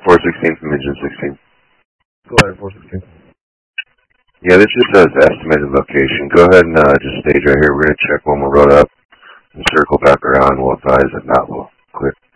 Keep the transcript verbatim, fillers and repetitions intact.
four sixteen from Engine sixteen. Go ahead, four sixteen. Yeah, this just says estimated location. Go ahead and uh, just stage right here. We're going to check one more road up and circle back around. We'll advise if not, we'll quit.